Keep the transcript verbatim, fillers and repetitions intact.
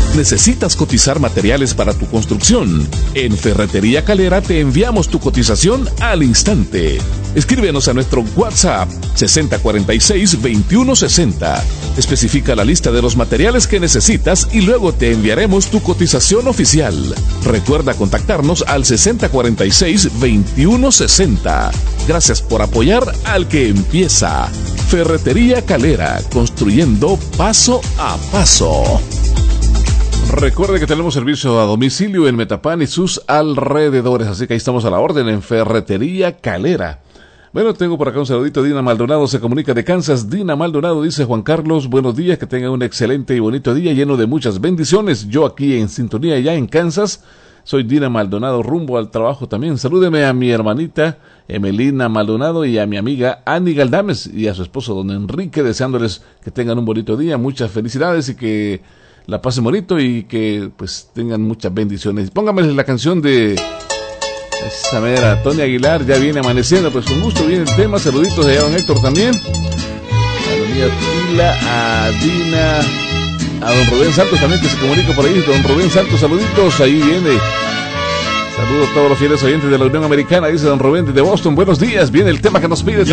¿Necesitas cotizar materiales para tu construcción? En Ferretería Calera te enviamos tu cotización al instante. Escríbenos a nuestro WhatsApp sesenta cuarenta y seis veintiuno sesenta. Especifica la lista de los materiales que necesitas y luego te enviaremos tu cotización oficial. Recuerda contactarnos al sesenta cuarenta y seis veintiuno sesenta. Gracias por apoyar al que empieza. Ferretería Calera, construyendo paso a paso. Recuerde que tenemos servicio a domicilio en Metapán y sus alrededores, así que ahí estamos a la orden en Ferretería Calera. Bueno, tengo por acá un saludito. Dina Maldonado se comunica de Kansas. Dina Maldonado dice: Juan Carlos, buenos días, que tenga un excelente y bonito día lleno de muchas bendiciones. Yo aquí en sintonía ya en Kansas. Soy Dina Maldonado, rumbo al trabajo también. Salúdeme a mi hermanita Emelina Maldonado y a mi amiga Annie Galdames y a su esposo don Enrique, deseándoles que tengan un bonito día, muchas felicidades y que la pasen bonito y que pues tengan muchas bendiciones. Póngame la canción de esa mera Tony Aguilar, Ya Viene Amaneciendo. Pues con gusto viene el tema. Saluditos de don Héctor también, a la mía Tila, a Dina, a don Rubén Santos también, que se comunica por ahí. Don Rubén Santos, saluditos, ahí viene. Saludos a todos los fieles oyentes de la Unión Americana, dice don Rubén desde Boston. Buenos días, viene el tema que nos pide.